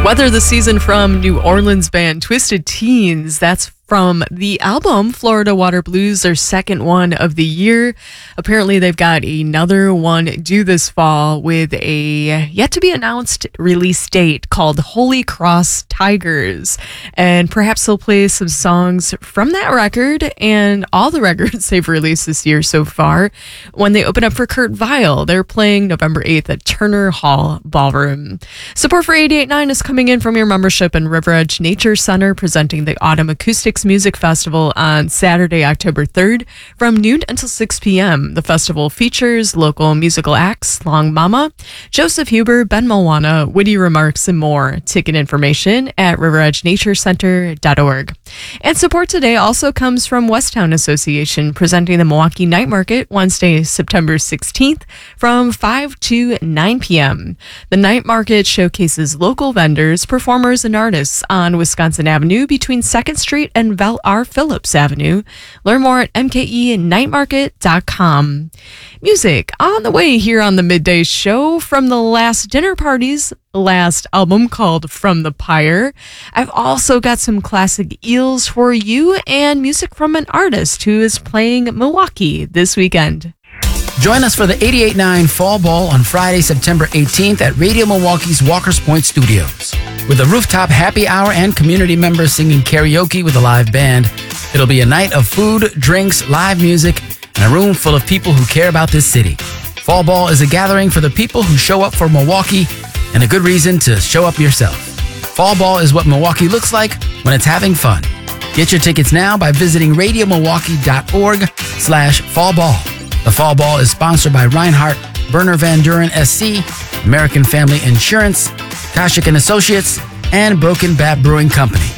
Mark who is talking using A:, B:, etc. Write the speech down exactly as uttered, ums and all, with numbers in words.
A: Weather this season from New Orleans band Twisted Teens. That's from the album Florida Water Blues, their second one of the year. Apparently, they've got another one due this fall with a yet-to-be-announced release date called Holy Cross Tigers. And perhaps they'll play some songs from that record and all the records they've released this year so far when they open up for Kurt Vile. They're playing November eighth at Turner Hall Ballroom. Support for eighty-eight point nine is coming in from your membership in River Edge Nature Center, presenting the Autumn Acoustics Music Festival on Saturday, October third from noon until six p.m. The festival features local musical acts Long Mama, Joseph Huber, Ben Malwana, Witty Remarks, and more. Ticket information at river edge nature center dot org. And support today also comes from Westtown Association, presenting the Milwaukee Night Market Wednesday, September sixteenth from five to nine p.m. The Night Market showcases local vendors, performers, and artists on Wisconsin Avenue between second Street and Val R. Phillips Avenue. Learn more at m k e night market dot com. Music on the way here on the Midday Show from the Last Dinner Party's last album called From the Pyre. I've also got some classic Eels for you and music from an artist who is playing Milwaukee this weekend.
B: Join us for the eighty-eight point nine Fall Ball on Friday, September eighteenth at Radio Milwaukee's Walker's Point Studios. With a rooftop happy hour and community members singing karaoke with a live band, it'll be a night of food, drinks, live music, and a room full of people who care about this city. Fall Ball is a gathering for the people who show up for Milwaukee and a good reason to show up yourself. Fall Ball is what Milwaukee looks like when it's having fun. Get your tickets now by visiting radio milwaukee dot org slash fall ball. The Fall Ball is sponsored by Reinhardt, Berner Van Duren S C, American Family Insurance, Koshik and Associates, and Broken Bat Brewing Company.